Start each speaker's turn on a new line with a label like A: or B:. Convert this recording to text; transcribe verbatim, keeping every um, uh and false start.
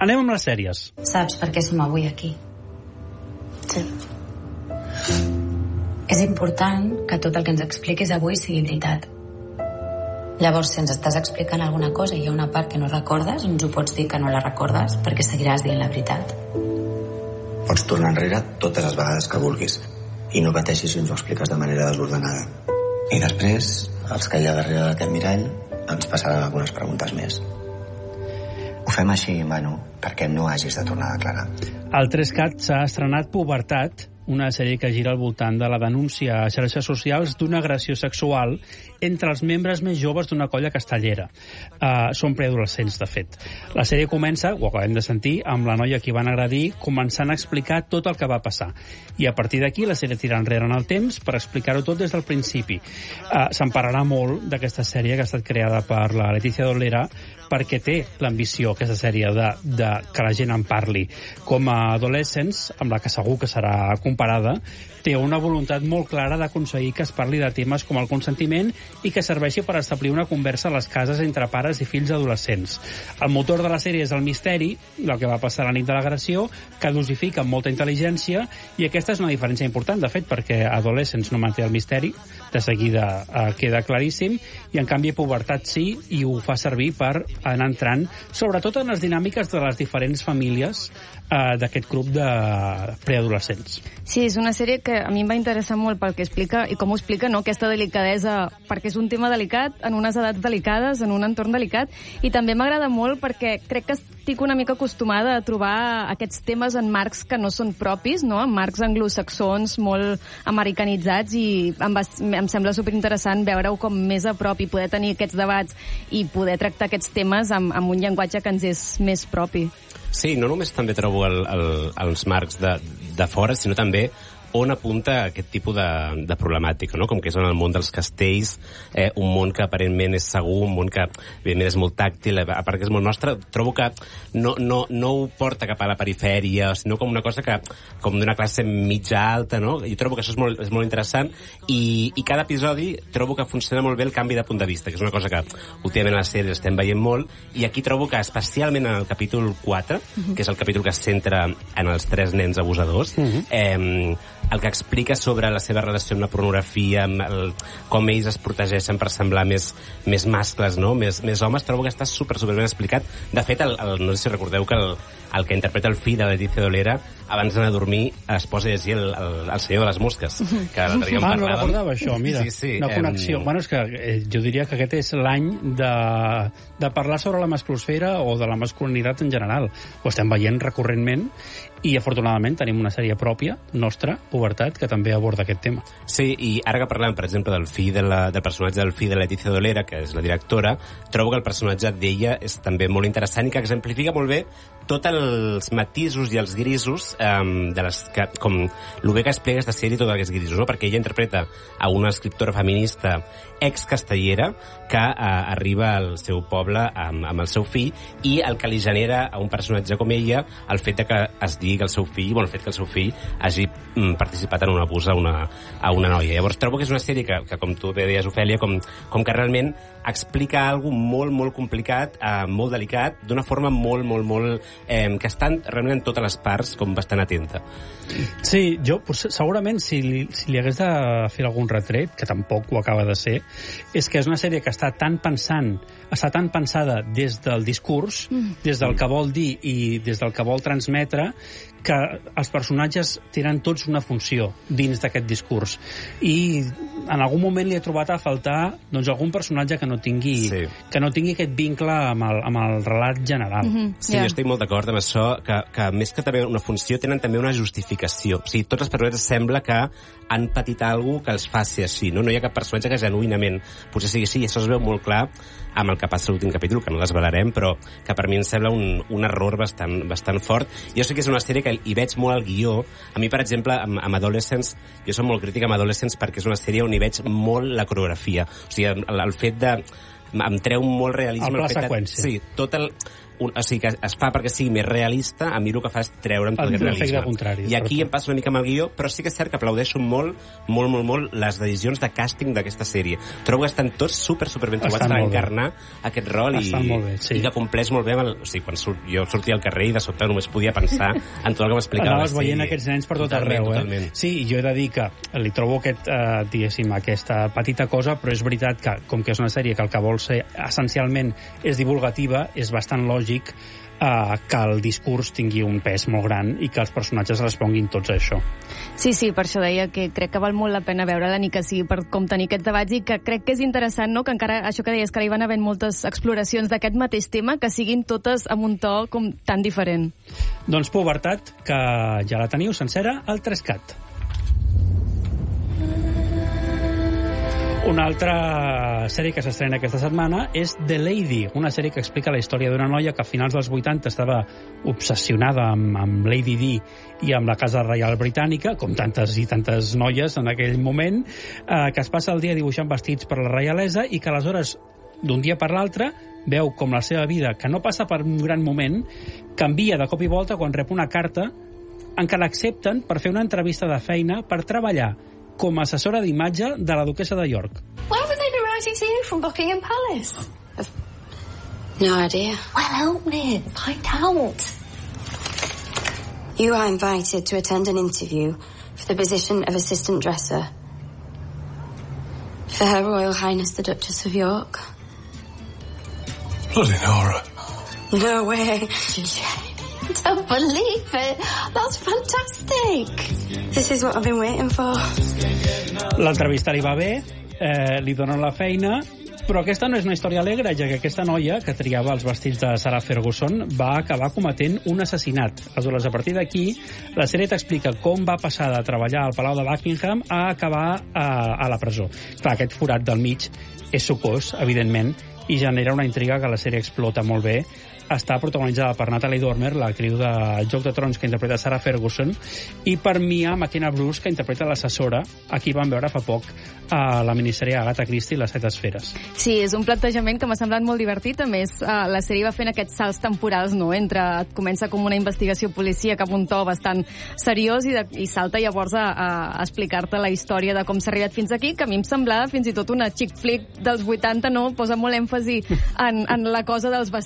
A: Anem amb les sèries.
B: Saps per què som avui aquí? Sí. És important que tot el que ens expliquis avui sigui veritat. Llavors, si ens estàs explicant alguna cosa i hi ha una part que no recordes, ens ho pots dir que no la recordes, perquè seguiràs dient la veritat.
C: Pots tornar enrere totes les vegades que vulguis i no pateixis si ens ho expliques de manera desordenada. I després, els que hi ha darrere d'aquest mirall ens passaran algunes preguntes més. Ho fem així, Manu, perquè no hagis de tornar a declarar.
A: Al tres cat s'ha estrenat Pubertat, una sèrie que gira al voltant de la denúncia a xarxes socials d'una agressió sexual entre els membres més joves d'una colla castellera. Uh, són preadolescents, de fet. La sèrie comença, ho acabem de sentir, amb la noia que van agredir començant a explicar tot el que va passar. I a partir d'aquí la sèrie tira enrere en el temps per explicar-ho tot des del principi. Uh, Se'n parlarà molt d'aquesta sèrie que ha estat creada per la Letícia Dolera perquè té l'ambició, aquesta sèrie, de, de que la gent en parli. Com a Adolescents, amb la que segur que serà comparada, té una voluntat molt clara d'aconseguir que es parli de temes com el consentiment i que serveixi per establir una conversa a les cases entre pares i fills adolescents. El motor de la sèrie és el misteri, el que va passar la nit de l'agressió, que dosifica amb molta intel·ligència, i aquesta és una diferència important, de fet, perquè Adolescents no manté el misteri, de seguida eh, queda claríssim, i en canvi Pubertat sí, i ho fa servir per anar entrant, sobretot en les dinàmiques de les diferents famílies eh, d'aquest grup de preadolescents.
D: Sí, és una sèrie que a mi em va interessar molt pel que explica i com ho explica, no? Aquesta delicadesa, perquè és un tema delicat, en unes edats delicades, en un entorn delicat, i també m'agrada molt perquè crec que estic una mica acostumada a trobar aquests temes en marcs que no són propis, no? En marcs anglosaxons molt americanitzats, i em, va, em sembla superinteressant veure-ho com més a prop i poder tenir aquests debats i poder tractar aquests temes amb, amb un llenguatge que ens és més propi.
E: Sí, no només també trobo el, el, els marcs de, de fora, sinó també on apunta aquest tipus de, de problemàtica, no? Com que és en el món dels castells, eh, un món que aparentment és segur, un món que evidentment és molt tàctil, a part que és molt nostre, trobo que no, no, no ho porta cap a la perifèria, sinó com una cosa que, com d'una classe mitja alta, no? I trobo que això és molt, és molt interessant, i, i cada episodi trobo que funciona molt bé el canvi de punt de vista, que és una cosa que últimament a les sèries estem veient molt, i aquí trobo que especialment en el capítol quatre, uh-huh. que és el capítol que es centra en els tres nens abusadors, uh-huh. eh, el que explica sobre la seva relació amb la pornografia, amb el, com ells es protegeixen per semblar més, més mascles, no? més, més homes, trobo que està super, super ben explicat. De fet, el, el, no sé si recordeu que el, el que interpreta el fill de la Letícia Dolera, abans d'anar a dormir, es posa a llegir el, el, el Senyor de les Mosques, que l'altre dia en
A: parlàvem. Ah, no recordava això, mira,
E: sí, sí,
A: una connexió. Em... Bueno, és que eh, jo diria que aquest és l'any de, de parlar sobre la masclosfera o de la masculinitat en general. Ho estem veient recurrentment, i afortunadament tenim una sèrie pròpia, nostra, Pubertat, que també aborda aquest tema.
E: Sí, i ara que parlem, per exemple, del fill de la, del personatge del fill de Letícia Dolera, que és la directora, trobo que el personatge d'ella és també molt interessant i que exemplifica molt bé tots els matisos i els grisos um, de les que, com el bé que explica aquesta sèrie, tots aquests grisos, no? Perquè ella interpreta a una escriptora feminista ex-castellera que uh, arriba al seu poble amb, amb el seu fill, i el que li genera a un personatge com ella el fet de que es digui que el seu fill, bueno, el fet que el seu fill hagi mm, participat en un abús a una, a una noia. Llavors trobo que és una sèrie que, que com tu bé deies, Ofèlia, com, com que realment explica alguna cosa molt, molt complicat, eh, molt delicat, d'una forma molt, molt, molt... Eh, que estan realment en totes les parts com bastant atenta.
A: Sí, jo segurament si li, si li hagués de fer algun retret, que tampoc ho acaba de ser, és que és una sèrie que està tan pensant, està tan pensada des del discurs, mm. des del que vol dir i des del que vol transmetre, que els personatges tenen tots una funció dins d'aquest discurs. I en algun moment li he trobat a faltar doncs, algun personatge que no tingui, sí. que no tingui aquest vincle amb el, amb el relat general.
E: Mm-hmm. Sí, yeah. Jo estic molt d'acord amb això, que, que més que també una funció, tenen també una justificació. O sigui, tots els personatges sembla que han patit alguna cosa que els faci així, no? No hi ha cap personatge que genuïnament potser sigui així, i això es veu molt clar amb el que passa a l'últim capítol, que no desvelarem, però que per mi em sembla un, un error bastant, bastant fort. Jo sé que és una sèrie que hi veig molt al guió. A mi, per exemple, amb, amb Adolescents, jo soc molt crític amb Adolescents perquè és una sèrie on hi veig molt la coreografia. O sigui, el, el fet de... em treu molt realisme.
A: El pla
E: el fet
A: seqüència.
E: De, sí, tot el... un, o sigui, que es fa perquè sigui més realista, a mi el que fa és treure'm tot
A: El
E: aquest realisme.
A: efecte contrari,
E: I aquí em passa una mica amb el guió, però sí que és cert que aplaudeixo molt, molt, molt, molt les decisions de càsting d'aquesta sèrie. Trobo que estan tots super, super ben trobats
A: Estan
E: per
A: molt bé.
E: encarnar aquest rol i,
A: Estan molt bé, sí.
E: i que compleix molt bé amb el... O sigui, quan surt, jo sortia al carrer i de sobte només podia pensar en tot el que m'explicava.
A: Anaves veient aquests nens per tot
E: totalment,
A: arreu, eh?
E: Totalment.
A: Sí, jo he de dir que li trobo aquest, eh, diguéssim, aquesta petita cosa, però és veritat que, com que és una sèrie que el que vol ser essencialment és divulgativa, és bastant lògic eh, que el discurs tingui un pes molt gran i que els personatges responguin tots a això.
D: Sí, sí, per això deia que crec que val molt la pena veure-la, ni que sigui per com tenir aquests debats, i que crec que és interessant, no?, que encara, això que deies, que hi van havent moltes exploracions d'aquest mateix tema, que siguin totes amb un to com tan diferent.
A: Doncs Pubertat, que ja la teniu sencera al Trescat. Una altra sèrie que s'estrena aquesta setmana és The Lady, una sèrie que explica la història d'una noia que a finals dels vuitanta estava obsessionada amb, amb Lady Di i amb la Casa Reial Britànica, com tantes i tantes noies en aquell moment, eh, que es passa el dia dibuixant vestits per la reialesa i que aleshores, d'un dia per l'altre, veu com la seva vida, que no passa per un gran moment, canvia de cop i volta quan rep una carta en què l'accepten per fer una entrevista de feina per treballar com a assessora d'imatge de la duquessa de York.
F: Why would they be writing to you from Buckingham Palace?
B: No idea.
F: Well, help me. Find out.
B: You are invited to attend an interview for the position of assistant dresser for Her Royal Highness the Duchess of York.
G: Bloody Nora.
B: No way.
F: Don't believe it. That's fantastic.
B: This is what I've been waiting for.
A: L'entrevista li va bé, eh, li donen la feina, però aquesta no és una història alegre, ja que aquesta noia, que triava els vestits de Sarah Ferguson, va acabar cometent un assassinat. Aleshores, a partir d'aquí, la sèrie t'explica com va passar de treballar al Palau de Buckingham a acabar a, a la presó. Clar, aquest forat del mig és sucós, evidentment, i genera una intriga que la sèrie explota molt bé. Està protagonitzada per Natalie Dormer, l'actriu de Joc de Trons, que interpreta Sarah Ferguson, i per Mia McKenna-Bruce, que interpreta l'assessora, a qui vam veure fa poc a la minissèrie Agatha Christie, Les set esferes.
D: Sí, és un plantejament que m'ha semblat molt divertit. A més, eh, la sèrie va fent aquests salts temporals, no?, entre et comença com una investigació policia cap a un to bastant seriós i, de, i salta llavors a, a explicar-te la història de com s'ha arribat fins aquí, que a mi em semblava fins i tot una chick flick dels vuitanta, no? Posa molt èmfasi en, en la cosa dels vestits